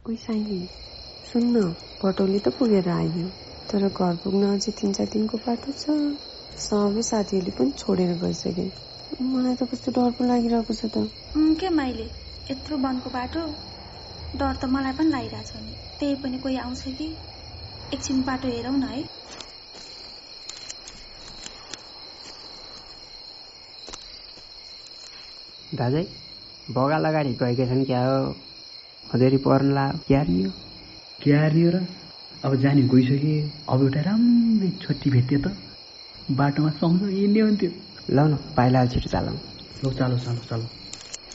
ओइ साइली सुन्न, पटौली त पुगेर आइयो, तर घर पुग्न अझै 3-4 दिनको बाटो छ। सबै साथीहरूले पनि छोडेर गइसके। मलाई त कस्तो डर पो लागिरहेको छ त। के माइले यत्रो वनको बाटो, डर त मलाई पनि लागिरहेछ नि। त्यही पनि कोही आउँछ कि, एकछिन बाटो हेरौँ न है। दाजै बगाल अगाडि गएका छन् क्या हो, अधेरी पर्न ला क्या रियो र अब जाने गइसके। अब एउटा राम्रै छोटी भेट्यो त बाटोमा सँगसँगै हिँड्ने हुन्थ्यो। ल न पाइला छिटो चालौँ। ल चालो।